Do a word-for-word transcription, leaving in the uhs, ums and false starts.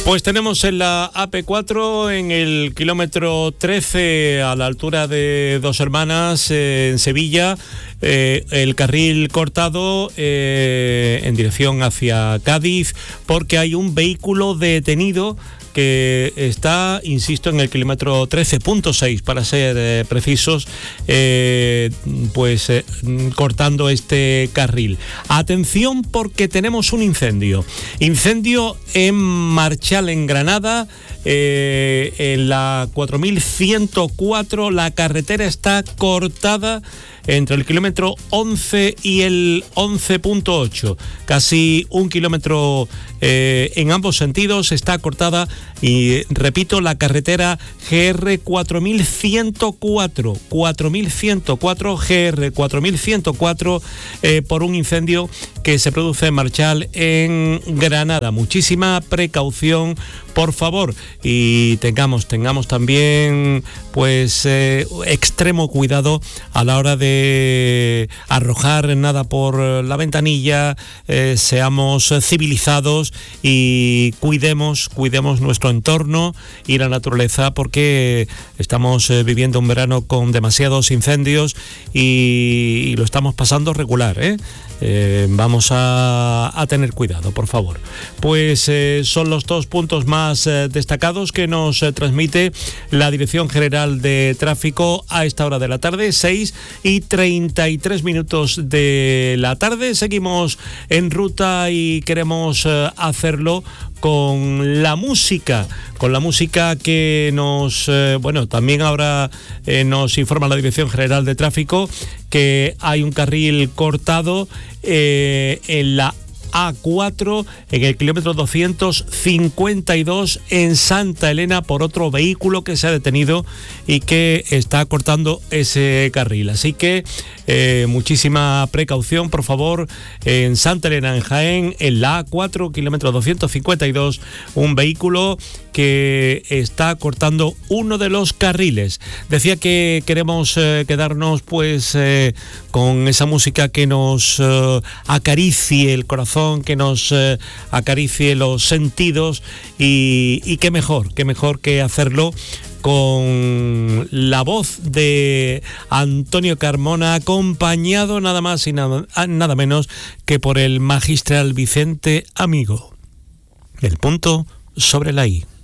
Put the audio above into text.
Pues tenemos en la A P cuatro, en el kilómetro trece, a la altura de Dos Hermanas, eh, en Sevilla, eh, el carril cortado eh, en dirección hacia Cádiz, porque hay un vehículo detenido que está, insisto, en el kilómetro trece punto seis, para ser eh, precisos, eh, pues eh, cortando este carril. Atención, porque tenemos un incendio. Incendio en Marchal, en Granada, eh, en la cuatro mil ciento cuatro. La carretera está cortada entre el kilómetro once y el once punto ocho, casi un kilómetro eh, en ambos sentidos está cortada, y repito, la carretera G R cuatro mil ciento cuatro, cuatro mil ciento cuatro, G R cuatro mil ciento cuatro, eh, por un incendio que se produce en Marchal, en Granada. Muchísima precaución, por favor, y tengamos, tengamos también pues eh, extremo cuidado a la hora de arrojar nada por la ventanilla. Eh, seamos civilizados y cuidemos, cuidemos nuestro entorno y la naturaleza, porque estamos eh, viviendo un verano con demasiados incendios y, y lo estamos pasando regular, ¿eh? Eh, vamos a, a tener cuidado, por favor. Pues eh, son los dos puntos más eh, destacados que nos eh, transmite la Dirección General de Tráfico a esta hora de la tarde, seis y treinta y tres minutos de la tarde. Seguimos en ruta y queremos eh, hacerlo con la música, con la música que nos, eh, bueno, también ahora eh, nos informa la Dirección General de Tráfico que hay un carril cortado eh, en la A cuatro, en el kilómetro doscientos cincuenta y dos, en Santa Elena, por otro vehículo que se ha detenido y que está cortando ese carril. Así que eh, muchísima precaución, por favor, en Santa Elena, en Jaén, en la A cuatro, kilómetro doscientos cincuenta y dos, un vehículo que está cortando uno de los carriles. Decía que queremos eh, quedarnos pues eh, con esa música que nos eh, acaricie el corazón, que nos eh, acaricie los sentidos, y, y qué mejor, qué mejor que hacerlo con la voz de Antonio Carmona, acompañado nada más y nada, nada menos que por el magistral Vicente Amigo. El punto sobre la I.